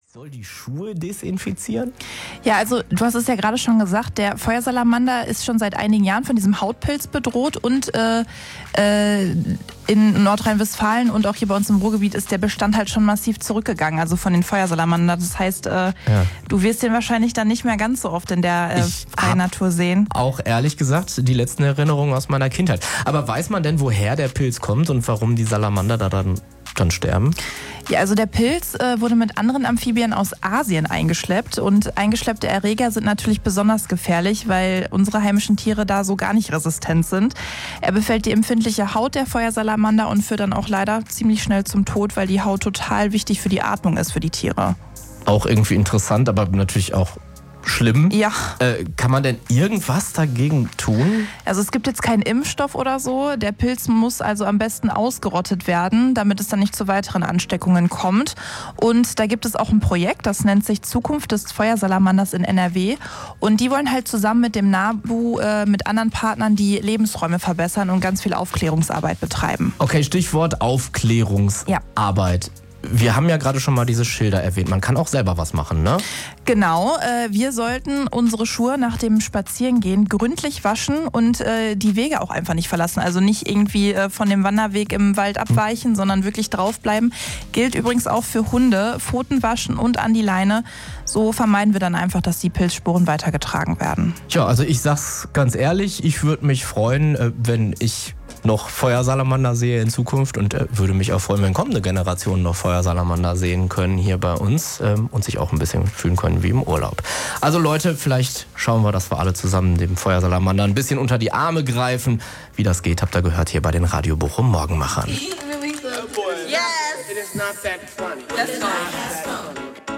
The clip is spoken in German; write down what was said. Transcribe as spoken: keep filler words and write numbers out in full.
Soll die Schuhe desinfizieren? Ja, also du hast es ja gerade schon gesagt, der Feuersalamander ist schon seit einigen Jahren von diesem Hautpilz bedroht und äh, äh, in Nordrhein-Westfalen und auch hier bei uns im Ruhrgebiet ist der Bestand halt schon massiv zurückgegangen, also von den Feuersalamandern. Das heißt, äh, ja. du wirst den wahrscheinlich dann nicht mehr ganz so oft in der äh, freien Natur sehen. Auch ehrlich gesagt die letzten Erinnerungen aus meiner Kindheit. Aber weiß man denn, woher der Pilz kommt und warum die Salamander da dann, dann sterben? Ja, also der Pilz äh, wurde mit anderen Amphibien aus Asien eingeschleppt und eingeschleppte Erreger sind natürlich besonders gefährlich, weil unsere heimischen Tiere da so gar nicht resistent sind. Er befällt die empfindliche Haut der Feuersalamander und führt dann auch leider ziemlich schnell zum Tod, weil die Haut total wichtig für die Atmung ist für die Tiere. Auch irgendwie interessant, aber natürlich auch schlimm. Ja. Äh, kann man denn irgendwas dagegen tun? Also es gibt jetzt keinen Impfstoff oder so. Der Pilz muss also am besten ausgerottet werden, damit es dann nicht zu weiteren Ansteckungen kommt. Und da gibt es auch ein Projekt, das nennt sich Zukunft des Feuersalamanders in N R W. Und die wollen halt zusammen mit dem NABU, äh, mit anderen Partnern die Lebensräume verbessern und ganz viel Aufklärungsarbeit betreiben. Okay, Stichwort Aufklärungsarbeit. Ja. Wir haben ja gerade schon mal diese Schilder erwähnt. Man kann auch selber was machen, ne? Genau. Äh, wir sollten unsere Schuhe nach dem Spazierengehen gründlich waschen und äh, die Wege auch einfach nicht verlassen. Also nicht irgendwie äh, von dem Wanderweg im Wald abweichen, hm. sondern wirklich draufbleiben. Gilt übrigens auch für Hunde. Pfoten waschen und an die Leine. So vermeiden wir dann einfach, dass die Pilzsporen weitergetragen werden. Tja, also ich sag's ganz ehrlich, ich würde mich freuen, äh, wenn ich noch Feuersalamander sehe in Zukunft und äh, würde mich auch freuen, wenn kommende Generationen noch Feuersalamander sehen können hier bei uns ähm, und sich auch ein bisschen fühlen können wie im Urlaub. Also Leute, vielleicht schauen wir, dass wir alle zusammen dem Feuersalamander ein bisschen unter die Arme greifen. Wie das geht, habt ihr gehört hier bei den Radio Bochum Morgenmachern. Yes. It is not that funny. That's fine.